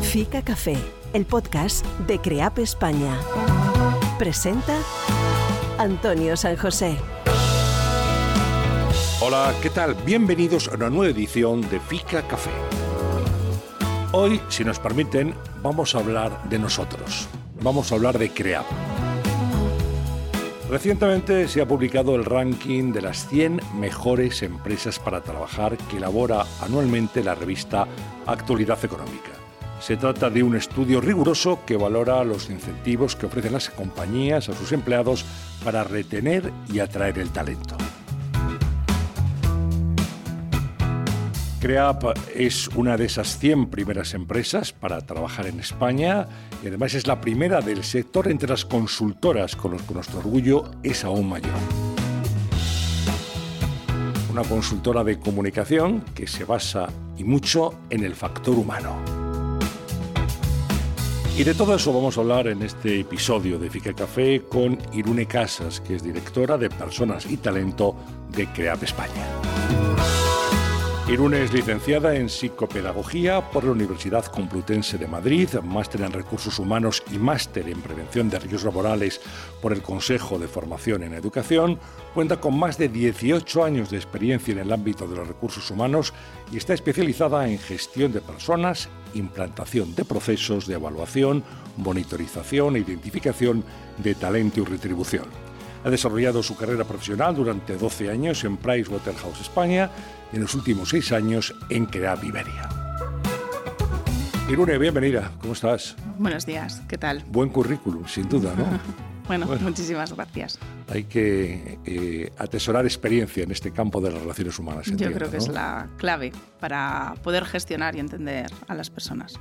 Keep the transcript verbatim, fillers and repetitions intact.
Fica Café, el podcast de CREAP España. Presenta Antonio San José. Hola, ¿qué tal? Bienvenidos a una nueva edición de Fica Café. Hoy, si nos permiten, vamos a hablar de nosotros. Vamos a hablar de CREAP. Recientemente se ha publicado el ranking de las cien mejores empresas para trabajar que elabora anualmente la revista Actualidad Económica. Se trata de un estudio riguroso que valora los incentivos que ofrecen las compañías a sus empleados para retener y atraer el talento. CREAP es una de esas cien primeras empresas para trabajar en España y además es la primera del sector entre las consultoras con las que nuestro orgullo es aún mayor. Una consultora de comunicación que se basa y mucho en el factor humano. Y de todo eso vamos a hablar en este episodio de Fica Café con Irune Casas, que es directora de Personas y Talento de CREAP España. Irune es licenciada en Psicopedagogía por la Universidad Complutense de Madrid, máster en Recursos Humanos y máster en Prevención de Riesgos Laborales por el Consejo de Formación en Educación. Cuenta con más de dieciocho años de experiencia en el ámbito de los recursos humanos y está especializada en gestión de personas, implantación de procesos de evaluación, monitorización e identificación de talento y retribución. Ha desarrollado su carrera profesional durante doce años en Pricewaterhouse España y en los últimos seis años en CREAP Iberia. Irune, bienvenida. ¿Cómo estás? Buenos días. ¿Qué tal? Buen currículum, sin duda, ¿no? bueno, bueno, muchísimas gracias. Hay que eh, atesorar experiencia en este campo de las relaciones humanas. Yo entiendo, creo que ¿no? es la clave para poder gestionar y entender a las personas.